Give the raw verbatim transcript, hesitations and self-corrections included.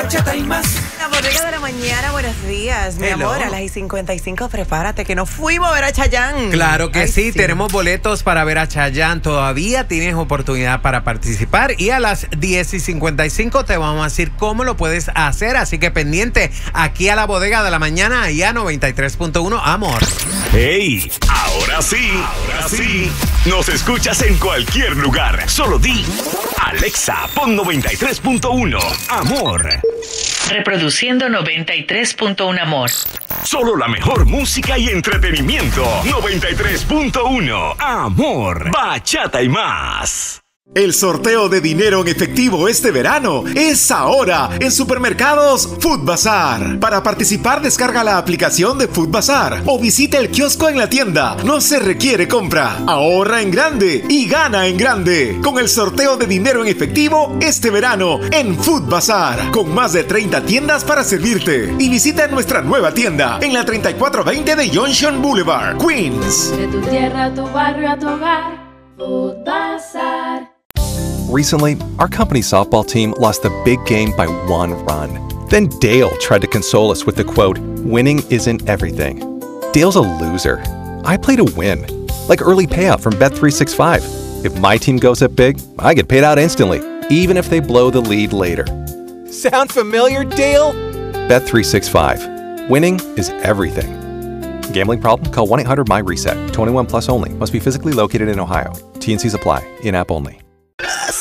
bachata y más. La bodega de la mañana, buenos días, mi Hello. amor. A las cincuenta y cinco, prepárate, que nos fuimos a ver a Chayanne. Claro que Ay, sí, tenemos boletos para ver a Chayanne. Todavía tienes oportunidad para participar. Y a las diez y cincuenta y cinco te vamos a decir cómo lo puedes hacer. Así que pendiente aquí a la bodega de la mañana y a noventa y tres punto uno, amor. ¡Hey! Ahora sí, ahora sí. Nos escuchas en cualquier lugar. Solo di Alexa, pon noventa y tres punto uno, amor. Reproduciendo noventa y tres punto uno, amor. Solo la mejor música y entretenimiento. noventa y tres punto uno, amor. Bachata y más. El sorteo de dinero en efectivo este verano es ahora en Supermercados Food Bazar. Para participar, descarga la aplicación de Food Bazar o visita el kiosco en la tienda. No se requiere compra. Ahorra en grande y gana en grande con el sorteo de dinero en efectivo este verano en Food Bazar, con más de treinta tiendas para servirte. Y visita nuestra nueva tienda en la treinta y cuatro veinte de Junction Boulevard, Queens. De tu tierra a tu barrio a tu hogar, Food Bazar. Recently, our company's softball team lost the big game by one run. Then Dale tried to console us with the quote, "Winning isn't everything." Dale's a loser. I play to win. Like early payout from Bet three sixty-five. If my team goes up big, I get paid out instantly, even if they blow the lead later. Sound familiar, Dale? Bet three sixty-five. Winning is everything. Gambling problem? Call one eight hundred M Y RESET. twenty-one plus only. Must be physically located in Ohio. T N Cs apply. In-app only.